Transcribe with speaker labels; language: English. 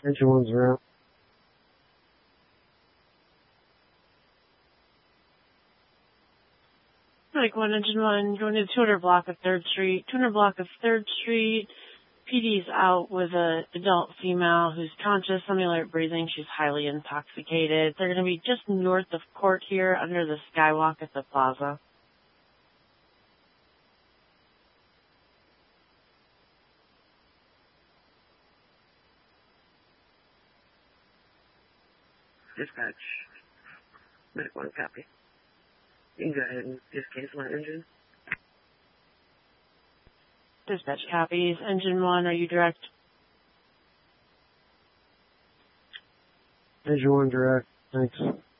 Speaker 1: Engine 1's route.
Speaker 2: Mike 1, Engine 1, going to the 200 block of 3rd Street. 200 block of 3rd Street. PD's out with an adult female who's conscious, semi-alert breathing. She's highly intoxicated. They're going to be just north of court here under the skywalk at the plaza.
Speaker 3: Dispatch. Medic 1, copy. You can go ahead and just cancel that engine.
Speaker 2: Dispatch copies. Engine 1, are you direct?
Speaker 1: Engine 1 direct. Thanks.